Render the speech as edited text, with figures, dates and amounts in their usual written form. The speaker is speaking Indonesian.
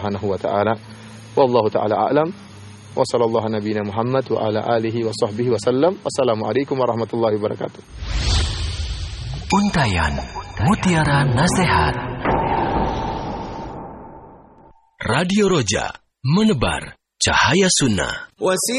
Subhanahu wa taala. Wallahu taala a'lam. Wa sallallahu nabiyana Muhammad wa ala alihi wa sahbihi wasallam. Wassalamualaikum warahmatullahi wabarakatuh. Untayan Mutiara Nasihat. Radio Roja, menebar cahaya sunnah.